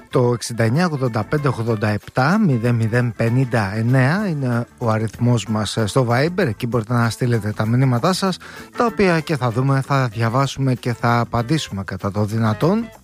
Το 69-85-87-0059 είναι ο αριθμός μας στο Viber. Εκεί μπορείτε να στείλετε τα μηνύματά σας, τα οποία και θα δούμε, θα διαβάσουμε και θα απαντήσουμε κατά το δυνατόν.